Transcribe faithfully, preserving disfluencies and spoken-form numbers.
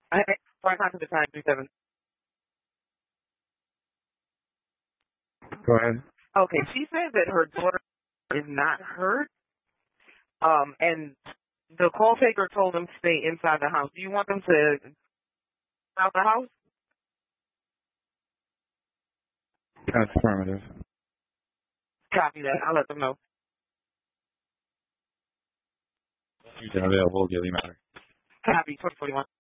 I five hundred nine three seven. Go ahead. Okay, she said that her daughter is not hurt, um, and the call taker told them to stay inside the house. Do you want them to out the house? That's affirmative. Copy that. I'll let them know. She's unavailable. Daily Matter. Copy. twenty forty-one.